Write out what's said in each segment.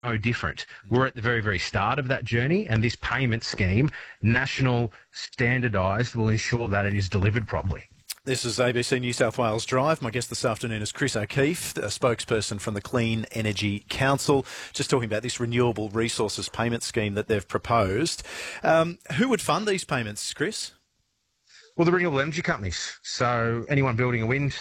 no different. We're at the very, very start of that journey, and this payment scheme, national standardised, will ensure that it is delivered properly. This is ABC New South Wales Drive. My guest this afternoon is Chris O'Keefe, a spokesperson from the Clean Energy Council, just talking about this renewable resources payment scheme that they've proposed. Who would fund these payments, Chris? Well, the renewable energy companies. So anyone building a wind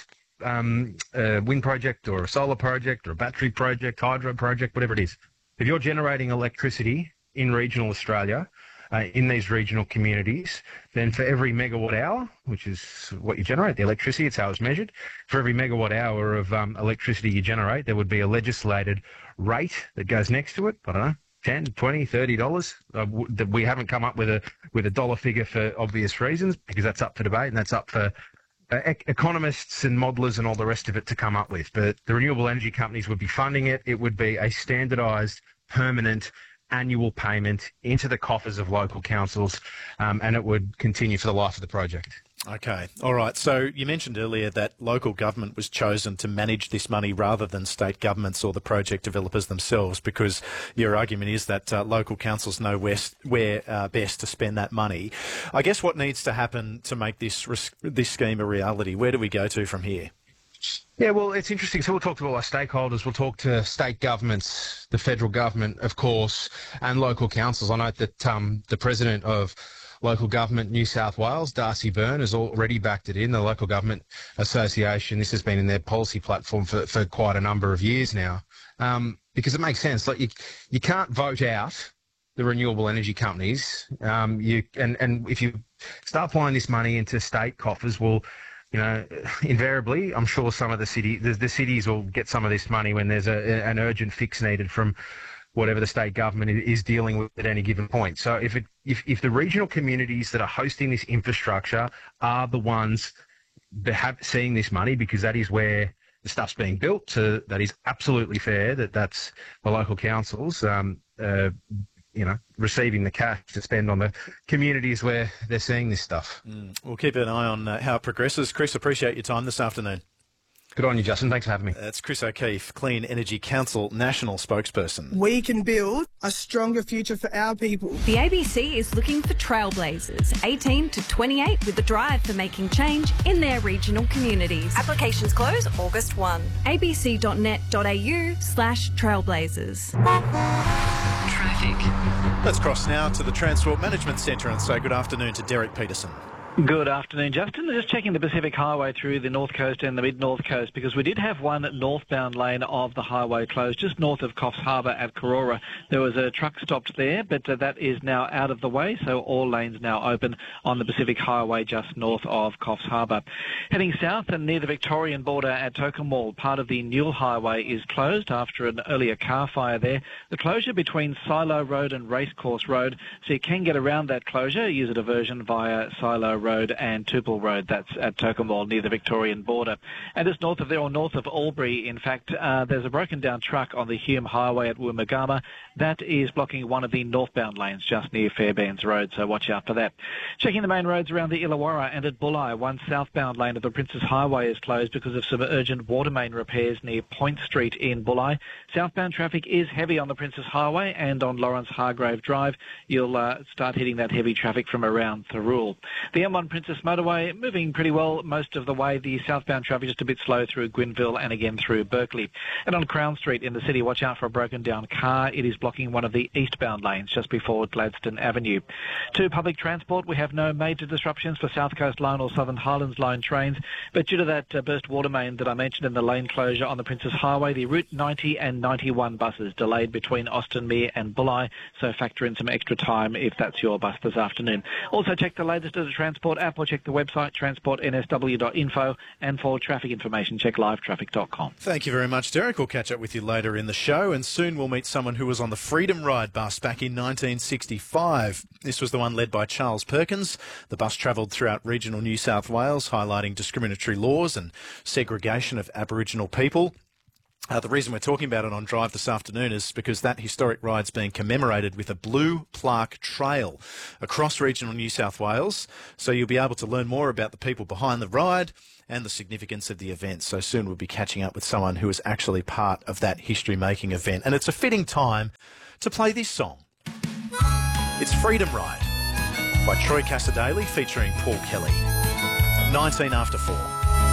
project or a solar project or a battery project, hydro project, whatever it is. If you're generating electricity in regional Australia, in these regional communities, then for every megawatt hour, which is what you generate, the electricity, it's how it's measured, for every megawatt hour of electricity you generate, there would be a legislated rate that goes next to it. I don't know, $10, $20, $30. That we haven't come up with a dollar figure for obvious reasons, because that's up for debate and that's up for economists and modelers and all the rest of it to come up with. But the renewable energy companies would be funding it. It would be a standardised, permanent, annual payment into the coffers of local councils, and it would continue for the life of the project. Okay. All right. So you mentioned earlier that local government was chosen to manage this money rather than state governments or the project developers themselves, because your argument is that local councils know where best to spend that money. I guess what needs to happen to make this scheme a reality? Where do we go to from here? Yeah, well, it's interesting. So we'll talk to all our stakeholders. We'll talk to state governments, the federal government, of course, and local councils. I note that the president of Local Government New South Wales, Darcy Byrne, has already backed it in, the Local Government Association. This has been in their policy platform for quite a number of years now, because it makes sense. Like you can't vote out the renewable energy companies. And if you start applying this money into state coffers, well, invariably, I'm sure some of the cities will get some of this money when there's an urgent fix needed from whatever the state government is dealing with at any given point. So if the regional communities that are hosting this infrastructure are the ones that have seeing this money, because that is where the stuff's being built, that is absolutely fair that's the local councils, receiving the cash to spend on the communities where they're seeing this stuff. We'll keep an eye on how it progresses. Chris, appreciate your time this afternoon. Good on you, Justin. Thanks for having me. That's Chris O'Keefe, Clean Energy Council National Spokesperson. We can build a stronger future for our people. The ABC is looking for trailblazers, 18 to 28, with a drive for making change in their regional communities. Applications close August 1. abc.net.au/trailblazers. Traffic. Let's cross now to the Transport Management Centre and say good afternoon to Derek Peterson. Good afternoon, Justin. Just checking the Pacific Highway through the North Coast and the Mid-North Coast, because we did have one northbound lane of the highway closed just north of Coffs Harbour at Karora. There was a truck stopped there, but that is now out of the way, so all lanes now open on the Pacific Highway just north of Coffs Harbour. Heading south and near the Victorian border at Tokemwal, part of the Newell Highway is closed after an earlier car fire there. The closure between Silo Road and Racecourse Road, so you can get around that closure, use a diversion via Silo Road and Tupel Road. That's at Tokemwal near the Victorian border. And just north of there, or north of Albury, in fact, there's a broken down truck on the Hume Highway at Woomagama. That is blocking one of the northbound lanes just near Fairbairns Road, so watch out for that. Checking the main roads around the Illawarra and at Bulli, one southbound lane of the Princess Highway is closed because of some urgent water main repairs near Point Street in Bulli. Southbound traffic is heavy on the Princess Highway and on Lawrence Hargrave Drive. You'll start hitting that heavy traffic from around Thirroul. The M1 Princess Motorway moving pretty well most of the way. The southbound traffic just a bit slow through Gwynville and again through Berkeley. And on Crown Street in the city, watch out for a broken down car. It is blocking one of the eastbound lanes just before Gladstone Avenue. To public transport, we have no major disruptions for South Coast Line or Southern Highlands Line trains, but due to that burst water main that I mentioned in the lane closure on the Princess Highway, the Route 90 and 91 buses delayed between Austinmere and Bulli, so factor in some extra time if that's your bus this afternoon. Also check the latest of the Transport app or check the website transportnsw.info, and for traffic information check livetraffic.com. Thank you very much, Derek. We'll catch up with you later in the show, and soon we'll meet someone who was on the Freedom Ride bus back in 1965. This was the one led by Charles Perkins. The bus travelled throughout regional New South Wales, highlighting discriminatory laws and segregation of Aboriginal people. The reason we're talking about it on Drive this afternoon is because that historic ride's being commemorated with a blue plaque trail across regional New South Wales. So you'll be able to learn more about the people behind the ride and the significance of the event. So soon we'll be catching up with someone who was actually part of that history-making event. And it's a fitting time to play this song. It's Freedom Ride by Troy Cassar-Daley featuring Paul Kelly. 19 after 4.